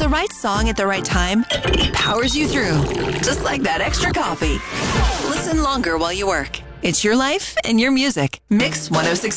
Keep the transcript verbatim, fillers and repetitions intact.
the right song at the right time powers you through, just like that extra coffee. Listen longer while you work. It's your life and your music. Mix one oh six.